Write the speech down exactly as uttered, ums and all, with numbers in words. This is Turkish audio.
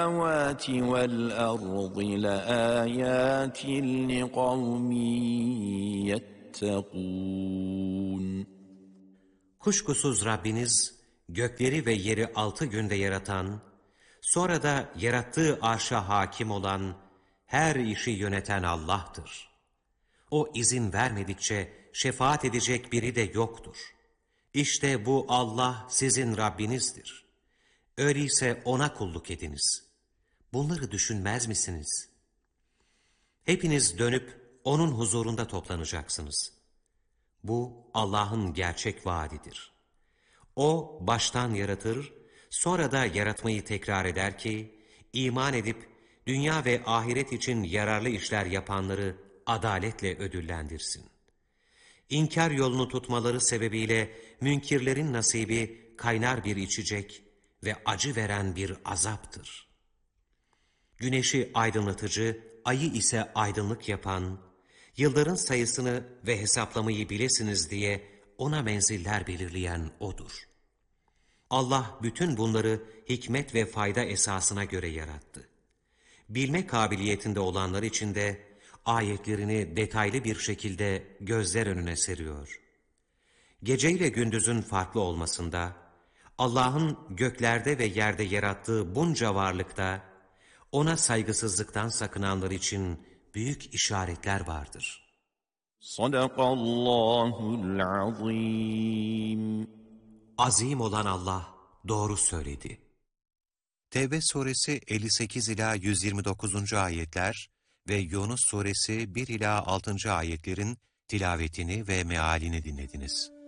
السَّمَاوَاتِ وَالْأَرْضِ لَآيَاتٍ لِقَوْمٍ يَتَّقُونَ. Kuşkusuz Rabbiniz, gökleri ve yeri altı günde yaratan, sonra da yarattığı arşa hakim olan, her işi yöneten Allah'tır. O izin vermedikçe şefaat edecek biri de yoktur. İşte bu Allah sizin Rabbinizdir. Öyleyse O'na kulluk ediniz. Bunları düşünmez misiniz? Hepiniz dönüp O'nun huzurunda toplanacaksınız. Bu Allah'ın gerçek vaadidir. O baştan yaratır, sonra da yaratmayı tekrar eder ki, iman edip dünya ve ahiret için yararlı işler yapanları adaletle ödüllendirsin. İnkar yolunu tutmaları sebebiyle münkirlerin nasibi kaynar bir içecek ve acı veren bir azaptır. Güneşi aydınlatıcı, ayı ise aydınlık yapan, yılların sayısını ve hesaplamayı bilesiniz diye ona menziller belirleyen O'dur. Allah bütün bunları hikmet ve fayda esasına göre yarattı. Bilme kabiliyetinde olanlar için de ayetlerini detaylı bir şekilde gözler önüne seriyor. Gece ile gündüzün farklı olmasında, Allah'ın göklerde ve yerde yarattığı bunca varlıkta, O'na saygısızlıktan sakınanlar için büyük işaretler vardır. Sadakallahul azim. Azim olan Allah doğru söyledi. Tevbe suresi elli sekiz ila yüz yirmi dokuzuncu ayetler ve Yunus suresi bir ila altıncı ayetlerin tilavetini ve mealini dinlediniz.